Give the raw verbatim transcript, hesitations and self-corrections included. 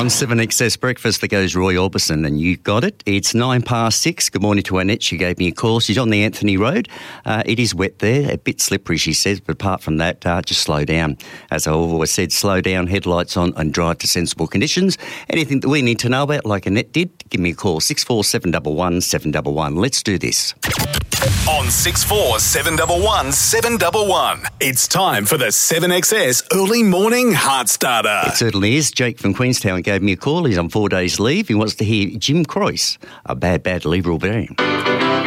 On seven X S Breakfast, there goes Roy Orbison, and you got it. It's nine past six. Good morning to Annette. She gave me a call. She's on the Anthony Road. Uh, it is wet there, a bit slippery, she says, but apart from that, uh, just slow down. As I've always said, slow down, headlights on, and drive to sensible conditions. Anything that we need to know about, like Annette did, give me a call, six four seven one one seven one one. Let's do this. On six four seven one one seven one one, it's time for the seven X S Early Morning Heart Starter. It certainly is. Jake from Queenstown gave me a call. He's on four days leave. He wants to hear Jim Croyce, A Bad, Bad Liberal Bearing.